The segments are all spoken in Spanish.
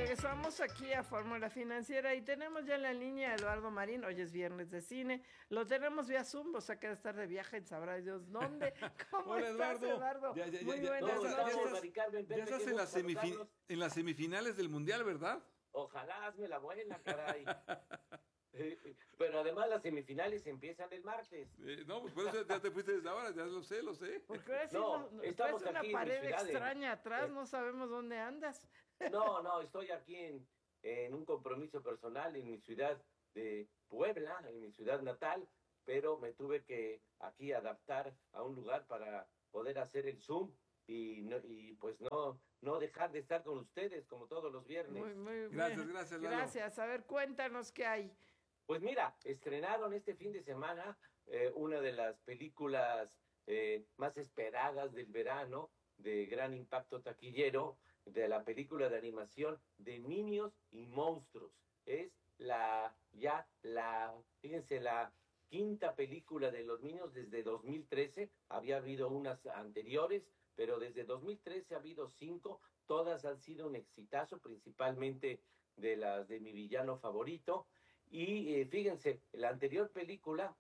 Regresamos aquí a Fórmula Financiera y tenemos ya en la línea a Eduardo Marín. Hoy es viernes de cine. Lo tenemos vía Zoom, o sea que debe estar de viaje en sabrá Dios dónde. ¿Cómo Hola, estás, Eduardo? Muy buenas noches. En las semifinales del Mundial, ¿verdad? Ojalá, hazme la buena, caray. Pero además las semifinales empiezan el martes. No, pues por eso ya te fuiste desde ahora, ya lo sé. Porque ahora sí estamos traes una aquí pared en mi ciudad, extraña atrás, no sabemos dónde andas. No, estoy aquí en un compromiso personal en mi ciudad de Puebla, en mi ciudad natal, pero me tuve que aquí adaptar a un lugar para poder hacer el Zoom y pues no dejar de estar con ustedes como todos los viernes. Muy Gracias, bien. Lalo. Gracias. A ver, cuéntanos qué hay. Pues mira, estrenaron este fin de semana una de las películas más esperadas del verano, de gran impacto taquillero, de la película de animación de Niños y Monstruos. Es fíjense, la quinta película de los niños desde 2013. Había habido unas anteriores, pero desde 2013 ha habido 5. Todas han sido un exitazo, principalmente de las de Mi Villano Favorito. Y fíjense, la anterior película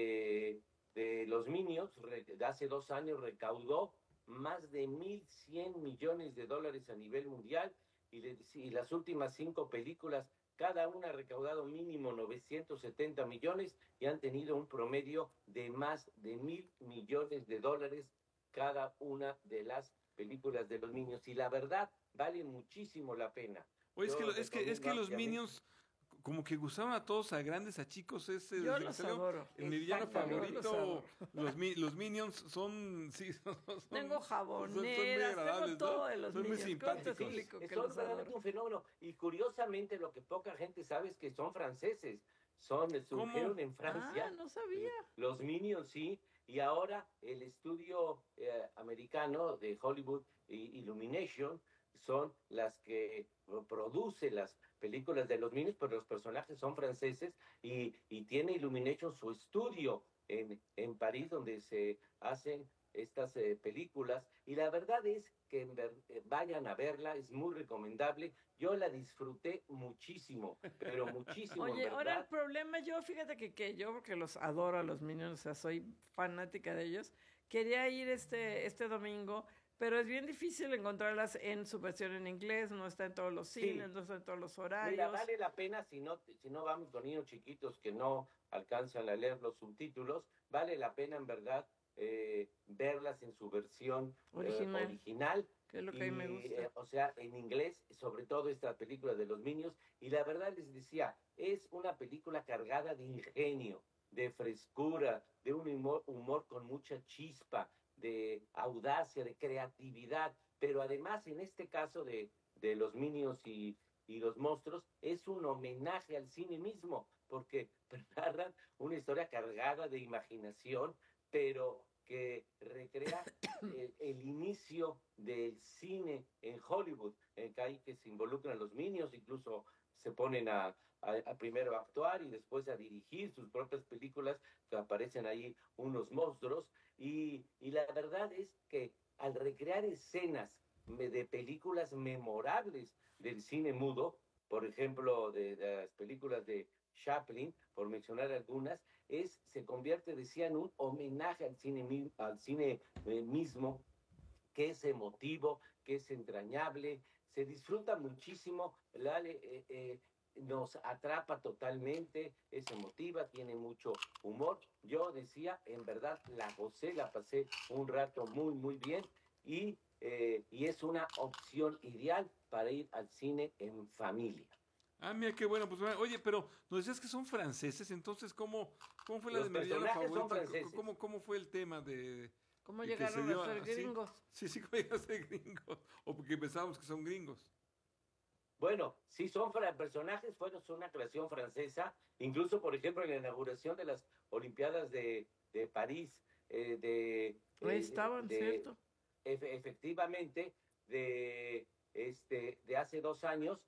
de los Minions, de hace 2 años, recaudó más de 1.100 millones de dólares a nivel mundial, y las últimas 5 películas, cada una ha recaudado mínimo 970 millones y han tenido un promedio de más de 1.000 millones de dólares cada una de las películas de los Minions. Y la verdad, vale muchísimo la pena. Oye, es que los Minions como que gustaban a todos, a grandes, a chicos. Yo los adoro. En Mi Villano Favorito, los Minions son... Tengo jaboneras, tengo todo de los Minions. Son muy simpáticos. Son realmente un fenómeno. Y curiosamente, lo que poca gente sabe es que son franceses. Surgieron en Francia. No sabía. Los Minions, sí. Y ahora el estudio americano de Hollywood, Illumination, son las que produce las películas de los Minions, pero los personajes son franceses, y tiene Illumination su estudio en París, donde se hacen estas películas, y la verdad es que vayan a verla, es muy recomendable. Yo la disfruté muchísimo, pero muchísimo. Oye, en ahora el problema, fíjate que yo, porque los adoro a los Minions, o sea, soy fanática de ellos, quería ir este domingo, pero es bien difícil encontrarlas en su versión en inglés, no está en todos los cines, no está en todos los horarios. Mira, vale la pena, si no vamos con niños chiquitos que no alcanzan a leer los subtítulos, vale la pena en verdad verlas en su versión original. Que es lo que a mí me gusta. O sea, en inglés, sobre todo esta película de los Minions. Y la verdad les decía, es una película cargada de ingenio, de frescura, de un humor con mucha chispa, de audacia, de creatividad, pero además en este caso de los Minions y los monstruos, es un homenaje al cine mismo, porque narran una historia cargada de imaginación, pero que recrea el inicio del cine en Hollywood, en que se involucran los Minions, incluso se ponen a primero a actuar y después a dirigir sus propias películas, que aparecen ahí unos monstruos, y la verdad es que al recrear escenas de películas memorables del cine mudo, por ejemplo, de las películas de Chaplin, por mencionar algunas, se convierte, decía, en un homenaje al cine mismo, que es emotivo, que es entrañable, se disfruta muchísimo, nos atrapa totalmente, es emotiva, tiene mucho humor. Yo decía, en verdad, la gocé, la pasé un rato muy, muy bien, y es una opción ideal para ir al cine en familia. Ah, mira, qué bueno. Pues, oye, pero nos decías que son franceses, entonces, ¿cómo fue la de Mi Villano Favorito? ¿Cómo fue el tema de... ¿Cómo llegaron a ser gringos? Sí, ¿cómo llegaron a ser gringos? O porque pensábamos que son gringos. Bueno, sí, son personajes, son una creación francesa. Incluso, por ejemplo, en la inauguración de las Olimpiadas de París, estaban, ¿cierto? Efectivamente, de hace 2 años,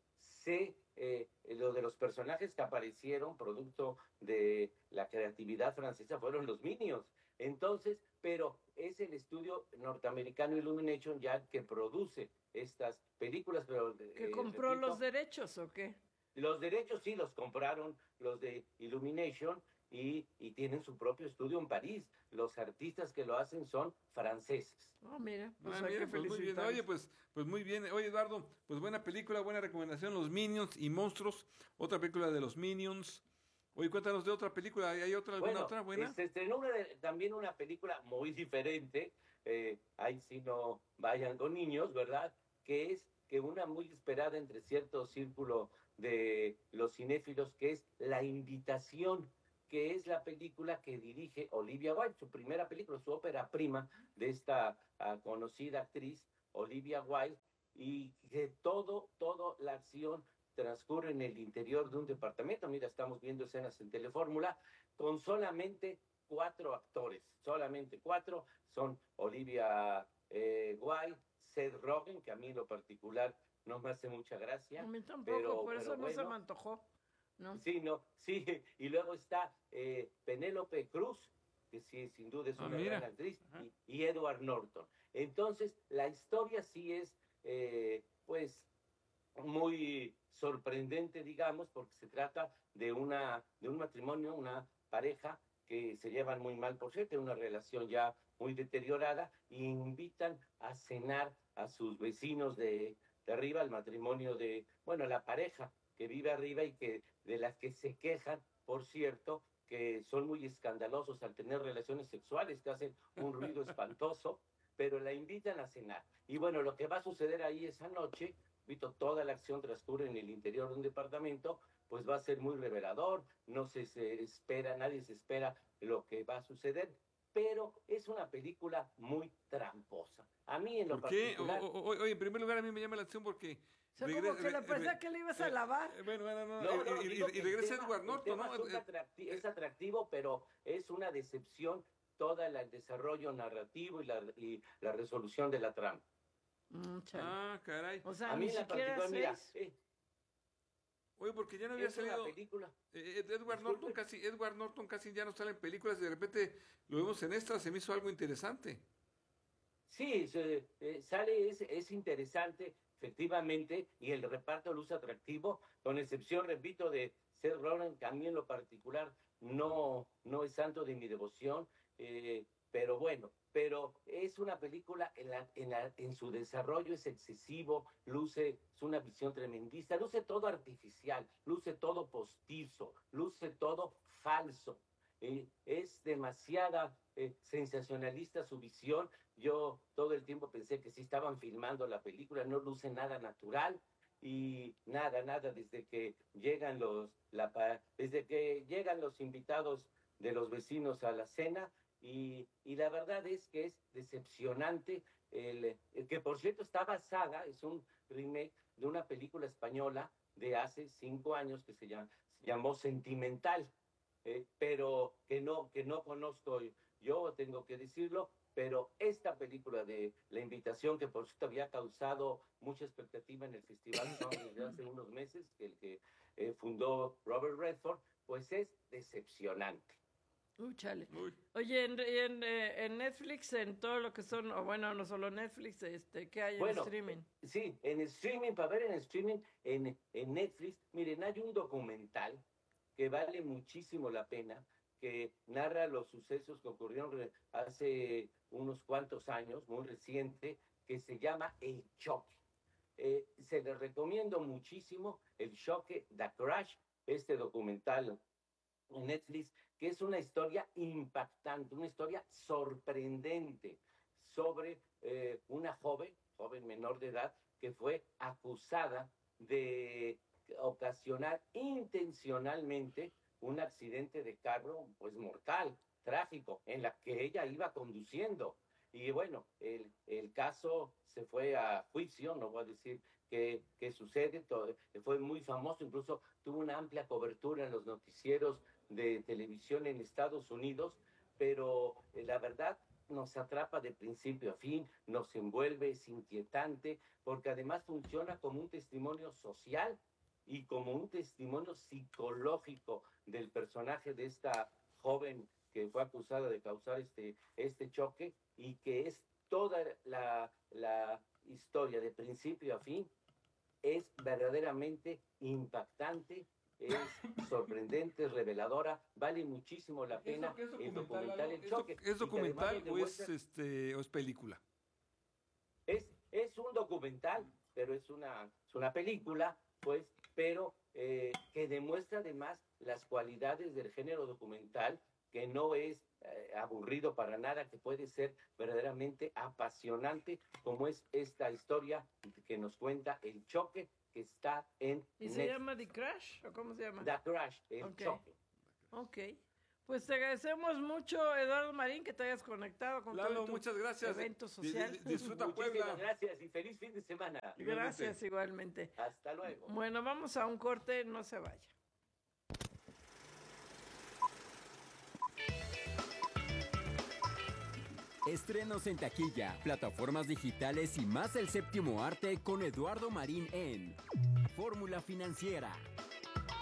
lo de los personajes que aparecieron producto de la creatividad francesa fueron los Minions. Entonces, pero es el estudio norteamericano Illumination ya que produce estas películas, pero... ¿Que compró repito, los derechos o qué? los derechos sí los compraron los de Illumination y tienen su propio estudio en París. Los artistas que lo hacen son franceses. Oh, mira, pues Ah, hay mira, que pues muy bien. felicitarlos. Oye, pues muy bien. Oye, Eduardo, pues buena película, buena recomendación, Los Minions y Monstruos, otra película de los Minions. Oye, cuéntanos de otra película, ¿hay otra, alguna Bueno, otra buena? se estrenó también una película muy diferente, ahí sí no vayan con niños, ¿verdad? Que es que una muy esperada entre cierto círculo de los cinéfilos, que es La Invitación, que es la película que dirige Olivia Wilde, su primera película, su ópera prima de esta conocida actriz, Olivia Wilde, y que todo la acción transcurre en el interior de un departamento. Mira, estamos viendo escenas en Telefórmula con solamente 4 actores, solamente 4, son Olivia Wilde, Seth Rogen, que a mí en lo particular no me hace mucha gracia. A mí tampoco, pero, por eso pero no se bueno, me antojó, ¿no? Sí, no, sí, y luego está Penélope Cruz, que sí, sin duda es una Mira. gran actriz, y Edward Norton. Entonces, la historia sí es, pues, muy sorprendente, digamos, porque se trata de un matrimonio, una pareja que se llevan muy mal, por cierto, una relación ya muy deteriorada, y invitan a cenar a sus vecinos de arriba, el matrimonio bueno, la pareja que vive arriba y de las que se quejan, por cierto, que son muy escandalosos al tener relaciones sexuales, que hacen un ruido espantoso, pero la invitan a cenar. Y bueno, lo que va a suceder ahí esa noche, visto toda la acción transcurre en el interior de un departamento, pues va a ser muy revelador, no se espera, nadie se espera lo que va a suceder, pero es una película muy tramposa. A mí en lo ¿Por qué? particular... Oye, en primer lugar a mí me llama la atención porque... O sea, como que le parecía que le ibas a lavar. Bueno, digo y regresa tema, Edward Norton, ¿no? Es atractivo, pero es una decepción todo el desarrollo narrativo y la resolución de la trama. Caray. O sea, a mí ni en la siquiera particular, 6. mira, Oye, porque ya no había es salido... una película. Edward Norton casi ya no sale en películas, de repente lo vemos en esta, se me hizo algo interesante. Sí, sale, es interesante, efectivamente, y el reparto luce atractivo, con excepción, repito, de Seth Rogen, que a mí en lo particular no es santo de mi devoción, pero bueno, pero es una película en su desarrollo es excesivo, es una visión tremendista, luce todo artificial, luce todo postizo, luce todo falso. Es demasiada sensacionalista su visión. Yo todo el tiempo pensé que sí estaban filmando la película, no luce nada natural y nada, desde que llegan los invitados de los vecinos a la cena y la verdad es que es decepcionante, que por cierto está basada, es un remake de una película española de hace 5 años que se llamó Sentimental. Pero que no conozco yo, tengo que decirlo, pero esta película de La Invitación, que por cierto había causado mucha expectativa en el Festival desde hace unos meses, el que fundó Robert Redford, pues es decepcionante. Chale. Oye, en Netflix, en todo lo que son, o bueno, no solo Netflix, ¿qué hay en streaming? Sí, en streaming, para ver en streaming, en Netflix, miren, hay un documental que vale muchísimo la pena, que narra los sucesos que ocurrieron hace unos cuantos años, muy reciente, que se llama El Choque. Se les recomiendo muchísimo El Choque, The Crash, este documental en Netflix, que es una historia impactante, una historia sorprendente sobre una joven menor de edad que fue acusada de ocasionar intencionalmente un accidente de carro, pues mortal, trágico, en la que ella iba conduciendo. Y bueno, el caso se fue a juicio, no voy a decir qué sucede, fue muy famoso, incluso tuvo una amplia cobertura en los noticieros de televisión en Estados Unidos, pero la verdad nos atrapa de principio a fin, nos envuelve, es inquietante, porque además funciona como un testimonio social y como un testimonio psicológico del personaje de esta joven que fue acusada de causar este choque y que es toda historia de principio a fin es verdaderamente impactante, es sorprendente, es reveladora, vale muchísimo la pena el documental El Choque. ¿Es documental o es, demuestra... o es película? Es un documental, pero es una película, pues, pero que demuestra además las cualidades del género documental, que no es aburrido para nada, que puede ser verdaderamente apasionante, como es esta historia que nos cuenta El Choque, que está en ¿Y Netflix. se llama The Crash o cómo se llama? The Crash, El Ok. Choque. Ok. Pues te agradecemos mucho, Eduardo Marín, que te hayas conectado con Lalo, todo tu muchas gracias. evento social. Disfruta Muchísimas Puebla. gracias y feliz fin de semana. Gracias, igualmente. Hasta luego. Bueno, vamos a un corte, no se vaya. Estrenos en taquilla, plataformas digitales y más el séptimo arte con Eduardo Marín en Fórmula Financiera.